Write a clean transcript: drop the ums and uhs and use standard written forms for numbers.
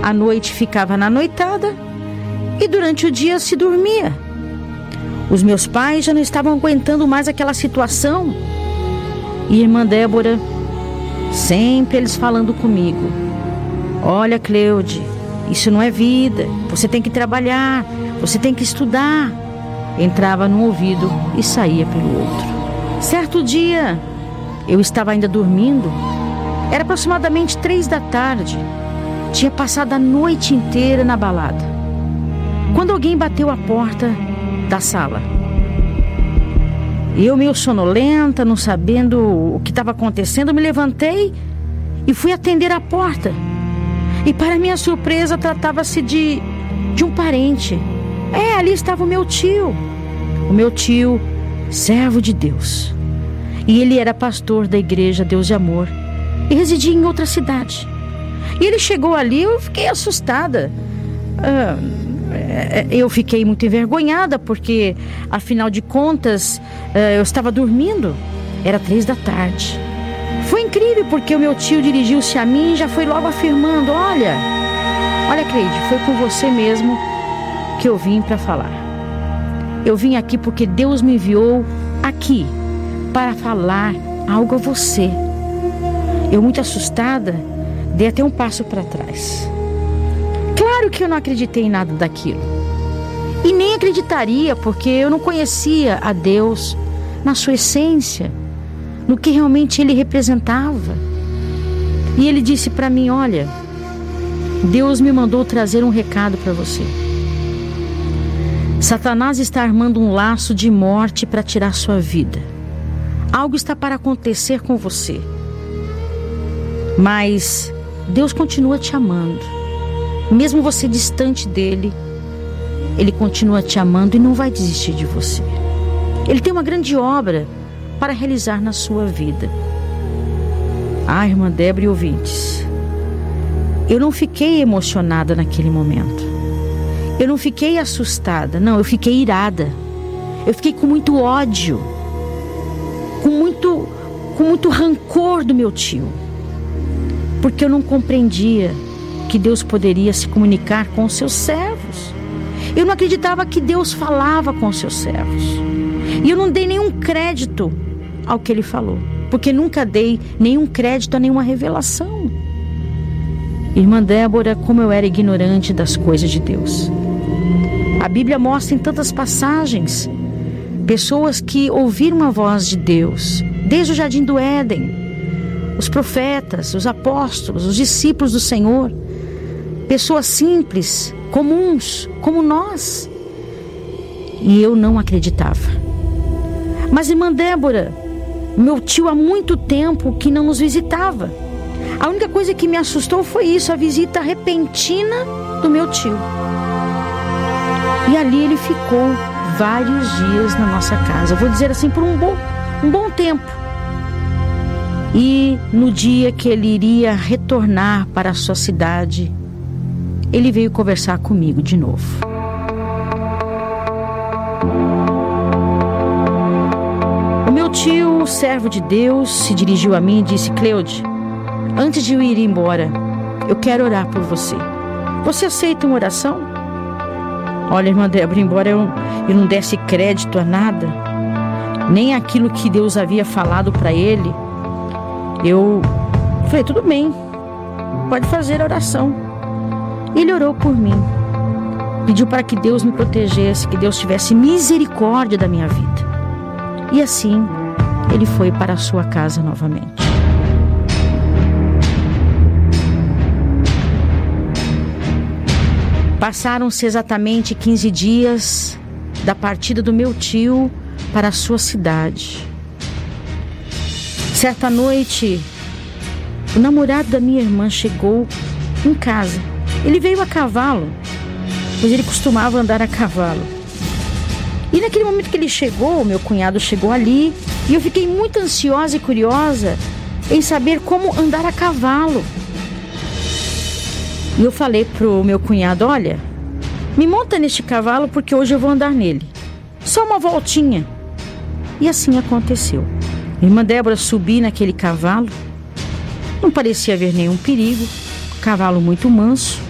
À noite ficava na noitada e durante o dia se dormia. Os meus pais já não estavam aguentando mais aquela situação. E irmã Débora, sempre eles falando comigo: olha, Cleude, isso não é vida, você tem que trabalhar, você tem que estudar. Entrava num ouvido e saía pelo outro. Certo dia, eu estava ainda dormindo. Era aproximadamente 3 da tarde. Tinha passado a noite inteira na balada, quando alguém bateu a porta da sala. Eu, meio sonolenta, não sabendo o que estava acontecendo, me levantei e fui atender a porta. E para minha surpresa, tratava-se de um parente. Ali estava o meu tio, servo de Deus. E ele era pastor da igreja Deus de Amor e residia em outra cidade. E ele chegou ali, eu fiquei assustada. Eu fiquei muito envergonhada, porque afinal de contas eu estava dormindo. Era 3 da tarde. Foi incrível, porque o meu tio dirigiu-se a mim e já foi logo afirmando: olha Cleide, foi com você mesmo que eu vim para falar. Eu vim aqui porque Deus me enviou aqui para falar algo a você. Eu, muito assustada, dei até um passo para trás. Claro que eu não acreditei em nada daquilo. E nem acreditaria, porque eu não conhecia a Deus na sua essência, no que realmente Ele representava. E Ele disse para mim: olha, Deus me mandou trazer um recado para você. Satanás está armando um laço de morte para tirar sua vida. Algo está para acontecer com você. Mas Deus continua te amando. Mesmo você distante dele, Ele continua te amando e não vai desistir de você. Ele tem uma grande obra para realizar na sua vida. Irmã Débora e ouvintes, eu não fiquei emocionada naquele momento. Eu não fiquei assustada, não, eu fiquei irada. Eu fiquei com muito ódio, com muito rancor do meu tio, porque eu não compreendia que Deus poderia se comunicar com os seus servos. Eu não acreditava que Deus falava com os seus servos. E eu não dei nenhum crédito ao que Ele falou, porque nunca dei nenhum crédito a nenhuma revelação. Irmã Débora, como eu era ignorante das coisas de Deus. A Bíblia mostra em tantas passagens pessoas que ouviram a voz de Deus, desde o Jardim do Éden, os profetas, os apóstolos, os discípulos do Senhor, pessoas simples, comuns, como nós. E eu não acreditava. Mas, irmã Débora, meu tio há muito tempo que não nos visitava. A única coisa que me assustou foi isso, a visita repentina do meu tio. E ali ele ficou vários dias na nossa casa. Eu vou dizer assim, por um bom tempo. E no dia que ele iria retornar para a sua cidade, ele veio conversar comigo de novo. O meu tio, servo de Deus, se dirigiu a mim e disse: Cleude, antes de eu ir embora, eu quero orar por você. Você aceita uma oração? Olha, irmã Débora, embora eu não desse crédito a nada, nem aquilo que Deus havia falado para ele, eu falei: tudo bem, pode fazer a oração. Ele orou por mim, pediu para que Deus me protegesse, que Deus tivesse misericórdia da minha vida. E assim, ele foi para a sua casa novamente. Passaram-se exatamente 15 dias da partida do meu tio para a sua cidade. Certa noite, o namorado da minha irmã chegou em casa. Ele veio a cavalo, pois ele costumava andar a cavalo. E naquele momento que ele chegou, o meu cunhado chegou ali, e eu fiquei muito ansiosa e curiosa em saber como andar a cavalo. E eu falei pro meu cunhado: olha, me monta neste cavalo porque hoje eu vou andar nele. Só uma voltinha. E assim aconteceu. Irmã Débora, subi naquele cavalo. Não parecia haver nenhum perigo. Cavalo muito manso.